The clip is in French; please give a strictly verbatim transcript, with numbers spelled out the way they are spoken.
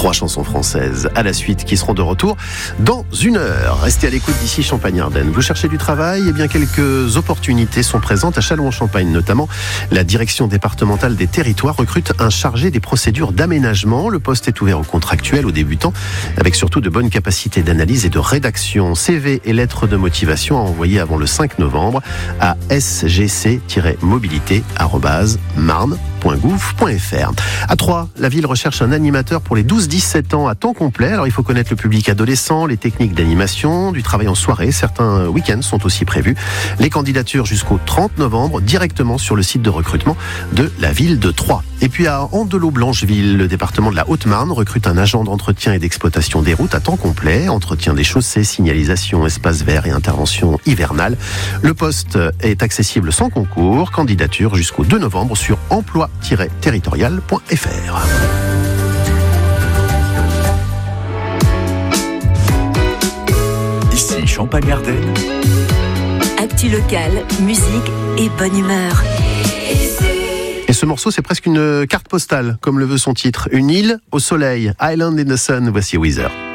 Trois chansons françaises à la suite qui seront de retour dans une heure. Restez à l'écoute d'ici Champagne-Ardenne. Vous cherchez du travail ? Eh bien, quelques opportunités sont présentes à Châlons-en-Champagne, notamment la direction départementale des territoires recrute un chargé des procédures d'aménagement. Le poste est ouvert aux contractuels, aux débutants, avec surtout de bonnes capacités d'analyse et de rédaction. C V et lettres de motivation à envoyer avant le cinq novembre à s g c tiret mobilité arobase marne point gouv point f r. À Troyes, la ville recherche un animateur pour les douze dix-sept ans à temps complet. Alors, il faut connaître le public adolescent, les techniques d'animation, du travail en soirée. Certains week-ends sont aussi prévus. Les candidatures jusqu'au trente novembre, directement sur le site de recrutement de la ville de Troyes. Et puis à Andelot-Blancheville, le département de la Haute-Marne recrute un agent d'entretien et d'exploitation des routes à temps complet. Entretien des chaussées, signalisation, espaces verts et intervention hivernale. Le poste est accessible sans concours. Candidature jusqu'au deux novembre sur emploi tiret territorial point f r. Ici Champagne-Ardenne. Actu locale, musique et bonne humeur. Et ce morceau, c'est presque une carte postale, comme le veut son titre. Une île au soleil, Island in the Sun. Voici Weezer.